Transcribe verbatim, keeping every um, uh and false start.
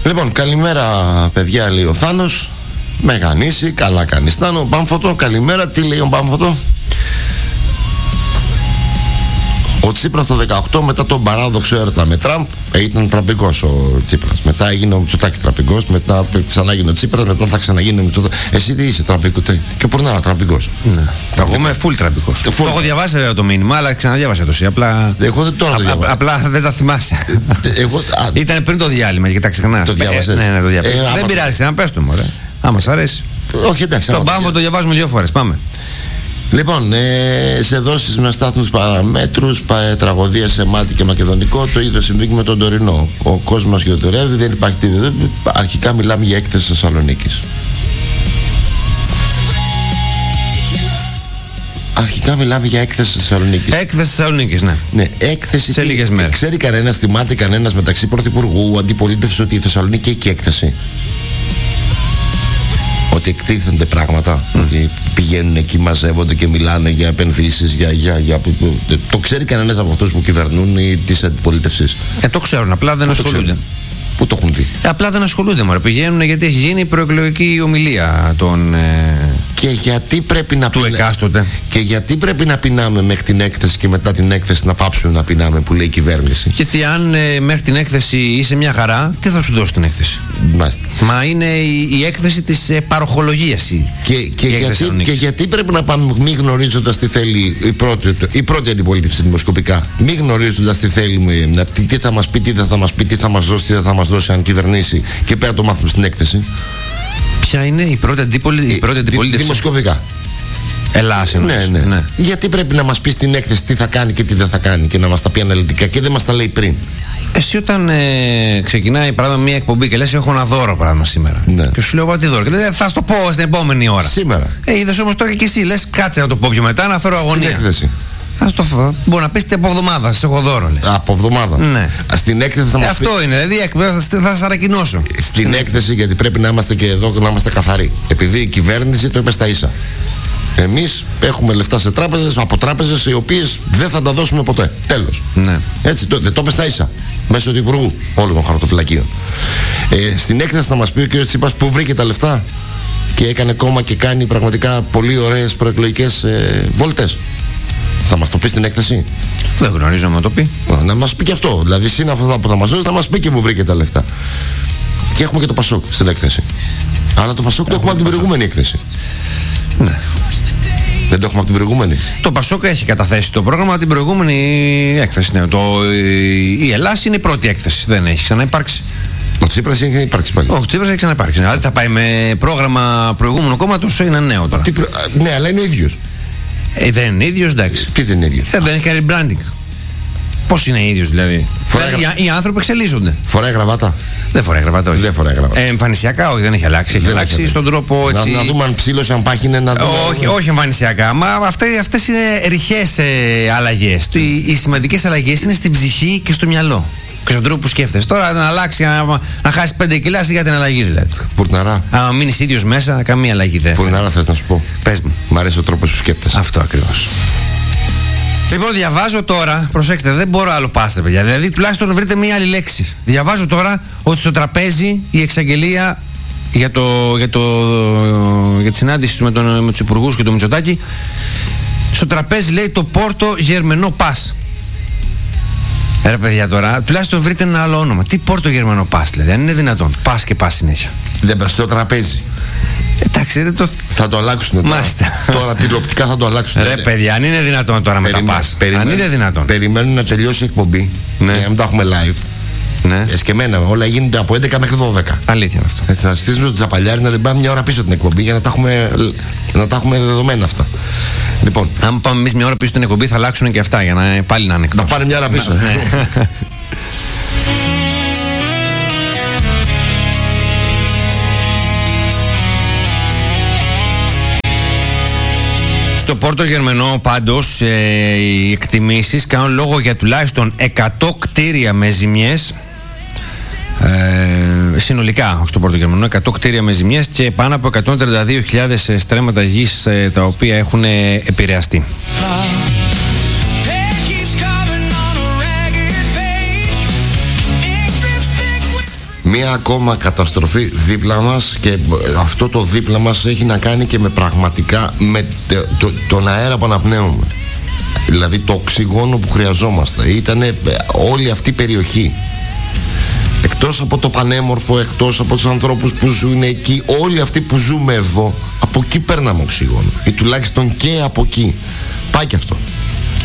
Λοιπόν, καλημέρα παιδιά, λέει ο Θάνος. Μεγανήσει, καλά κάνει. Στάνο, Πάμφωτο, καλημέρα. Τι λέει ο Πάμφωτο? Ο Τσίπρας το δεκαοκτώ, μετά τον παράδοξο έρωτα με Τραμπ, ήταν τραμπικός ο Τσίπρας. Μετά έγινε ο Μητσοτάκης τραμπικός, μετά ξανά έγινε ο Τσίπρας, μετά θα ξαναγίνει ο Μητσοτάκης. Εσύ τι είσαι, τραμπικός? Και ο Πορνάρα τραμπικός. Ναι. Εγώ είμαι full τραμπικός. Το έχω διαβάσει βέβαια το μήνυμα, αλλά ξαναδιάβασα το εσύ. Απλά... Εγώ δεν το διάβασα. Απλά δεν τα θυμάσαι. Εγώ... Ήταν πριν το διάλειμμα και τα ξεχνάς. Το διάβασες? Ε, ναι, ναι, το διάβασα. Ε, δεν άμα... πειράζει, να πες το μωρέ. Άμα σ' αρέσει. Όχι, εντάξει. Τον Πάμφο το διαβάζουμε δύο φορές. Πάμε. Λοιπόν, ε, σε δόσεις με αστάθμους παραμέτρους, πα, τραγωδία σε μάτι και μακεδονικό, το ίδιο συμβεί και με τον τωρινό. Ο κόσμος γεωτερεύει, δεν υπάρχει τίποτα. Αρχικά μιλάμε για έκθεση Θεσσαλονίκης. Αρχικά μιλάμε για έκθεση Θεσσαλονίκης. Έκθεση Θεσσαλονίκης, ναι. Ναι, έκθεση. Σε λίγες μέρες. Ξέρει κανένας, θυμάται κανένας μεταξύ πρωθυπουργού, αντιπολίτευσης ότι η Θεσσαλονίκη έχει έκθεση? Ότι εκτίθενται πράγματα, mm. ότι πηγαίνουν εκεί, μαζεύονται και μιλάνε για επενδύσεις, για, για, για, το ξέρει κανένας από αυτούς που κυβερνούν ή της αντιπολίτευσης? Ε, το ξέρουν, απλά δεν Πού ασχολούνται. Πού το έχουν δει? Ε, απλά δεν ασχολούνται, μωρέ. Πηγαίνουν γιατί έχει γίνει η προεκλογική ομιλία των... Ε... Και γιατί πρέπει να του πεινά... εκάστοτε. Και γιατί πρέπει να πεινάμε μέχρι την έκθεση και μετά την έκθεση να πάψουμε να πεινάμε, που λέει η κυβέρνηση? Γιατί αν ε, μέχρι την έκθεση είσαι μια χαρά, τι θα σου δώσει την έκθεση? Μάλιστα. Μα είναι η, η έκθεση της ε, παροχολογίας. Και, και, γιατί, και γιατί πρέπει να πάμε μη γνωρίζοντας τι θέλει η πρώτη, η πρώτη αντιπολίτευση δημοσκοπικά, μη γνωρίζοντας τι θέλει, τι, τι θα μας πει, τι δεν θα μας πει, τι θα μας δώσει, τι δεν θα μας δώσει αν κυβερνήσει, και πέρα το μάθουμε στην έκθεση. Ποια είναι η πρώτη αντίπολη, η πρώτη αντιπολίτευση? Δημοσκοπικά. Ελλάς εννοείς. Ναι, ναι. ναι. Γιατί πρέπει να μας πει στην έκθεση τι θα κάνει και τι δεν θα κάνει και να μας τα πει αναλυτικά και δεν μας τα λέει πριν? Εσύ όταν ε, ξεκινάει παράδειγμα μια εκπομπή και λες έχω ένα δώρο πράγμα σήμερα, ναι. Και σου λέω εγώ τι δώρο, και λέει θα το πω στην επόμενη ώρα. Σήμερα. Ε, είδες όμως τώρα και εσύ λες κάτσε να το πω πιο μετά, να φέρω αγωνία. Στην έκθεση. Ας το φω. Μπορεί να πεις από εβδομάδα, σε έχω δώρο λες. Από εβδομάδα. Ναι. Στην έκθεση θα ε, μας αυτό πει... είναι, δηλαδή θα σας ανακοινώσω. Στην, στην έκθεση, γιατί πρέπει να είμαστε και εδώ να είμαστε καθαροί. Επειδή η κυβέρνηση το είπε στα ίσα. Εμείς έχουμε λεφτά σε τράπεζες, από τράπεζες οι οποίες δεν θα τα δώσουμε ποτέ. Τέλος. Ναι. Έτσι, το, δεν το είπε στα ίσα. Μέσω του Υπουργού όλων των χαρτοφυλακίων. Ε, στην έκθεση θα μας πει ο κ. Τσίπρας πού βρήκε τα λεφτά και έκανε κόμμα και κάνει πραγματικά πολύ ωραίες προεκλογικές ε, βόλτες. Θα μας το πει στην έκθεση? Δεν γνωρίζω να το πει. Να μας πει και αυτό. Δηλαδή, σύν αυτά που θα μας δώσει, θα μας πει και πού βρήκε τα λεφτά. Και έχουμε και το Πασόκ στην έκθεση. Αλλά το Πασόκ το έχουμε από την προηγούμενη έκθεση. Ναι. Δεν το έχουμε από την προηγούμενη. Το Πασόκ έχει καταθέσει το πρόγραμμα από την προηγούμενη έκθεση. Ναι. Το, η Ελλάδα είναι η πρώτη έκθεση. Δεν έχει ξαναυπάρξει. Ο Τσίπρας έχει υπάρξει πάλι. Ο Τσίπρας έχει ξαναυπάρξει. Δηλαδή θα πάει με πρόγραμμα προηγούμενου κόμματος, είναι νέο τώρα. Προ... Ναι, αλλά είναι ο ίδιος. Ε, δεν είναι ίδιος, εντάξει. Τι δεν είναι ίδιος? Ε, δεν έχει κάνει branding. Πώς είναι ίδιος δηλαδή? Φοράει... δηλαδή οι, οι άνθρωποι εξελίσσονται. Φοράει γραβάτα? Δεν φοράει γραβάτα, όχι. Δεν φοράει γραβάτα. Ε, εμφανισιακά, όχι, δεν έχει αλλάξει. Έχει αλλάξει έχει στον τρόπο έτσι. Να, να δούμε αν ψήλωσε, αν πάχινε, να δούμε. Όχι, όχι εμφανισιακά. Μα αυτές είναι ρηχές ε, αλλαγές. Οι, οι σημαντικές αλλαγές είναι στην ψυχή και στο μυαλό. Και στον τρόπο που σκέφτεσαι. Τώρα να αλλάξει, να, να χάσει πέντε κιλά για την αλλαγή δηλαδή. Πουρναρά. Αν μείνει ίδιος μέσα, καμία αλλαγή δεν. Πουρναρά, θες να σου πω? Πες μου. Μ' αρέσει ο τρόπος που σκέφτεσαι. Αυτό ακριβώς. Λοιπόν, διαβάζω τώρα, προσέξτε, δεν μπορώ άλλο πάστε, παιδιά. Δηλαδή, τουλάχιστον βρείτε μία άλλη λέξη. Διαβάζω τώρα ότι στο τραπέζι η εξαγγελία για, το, για, το, για τη συνάντηση με, τον, με τους υπουργούς και τον Μητσοτάκη. Στο τραπέζι λέει το Πόρτο Γερμενό Πας. Ρε παιδιά, τώρα τουλάχιστον βρείτε ένα άλλο όνομα. Τι Πόρτο Γερμανό Πας, δηλαδή, αν είναι δυνατόν. Πας και πας συνέχεια. Δεν πας στο τραπέζι. Εντάξει, ρε, το... θα το αλλάξουν τώρα. Τώρα τηλεοπτικά θα το αλλάξουν. Ρε παιδιά, αν είναι δυνατόν τώρα με τα πας. Αν είναι δυνατόν. Περιμένουν να τελειώσει η εκπομπή. Ναι. Για να μην τα έχουμε live. Ναι. Εσκεμμένα, όλα γίνονται από έντεκα μέχρι δώδεκα. Αλήθεια είναι αυτό. Έτσι, θα στήσουμε το τζαπαλιάρι να πάμε μια ώρα πίσω την εκπομπή για να τα έχουμε, να τα έχουμε δεδομένα αυτά. Λοιπόν, αν πάμε εμείς μια ώρα πίσω την εκπομπή, θα αλλάξουν και αυτά για να πάλι να είναι εκτός. Να πάνε μια ώρα πίσω. Στο Πόρτο Γερμενό πάντως ε, οι εκτιμήσεις κάνουν λόγο για τουλάχιστον εκατό κτίρια με ζημιές ε, συνολικά στο Πόρτο Γερμενό, εκατό κτίρια με ζημιές και πάνω από εκατόν τριάντα δύο χιλιάδες στρέμματα γης ε, τα οποία έχουν ε, επηρεαστεί. μία ακόμα καταστροφή δίπλα μας, και αυτό το δίπλα μας έχει να κάνει και με πραγματικά με το, το, τον αέρα που αναπνέουμε, δηλαδή το οξυγόνο που χρειαζόμαστε. Ήτανε όλη αυτή η περιοχή, εκτός από το πανέμορφο, εκτός από τους ανθρώπους που ζουν εκεί, όλοι αυτοί που ζούμε εδώ, από εκεί παίρναμε οξυγόνο, ή τουλάχιστον και από εκεί. Πάει και αυτό.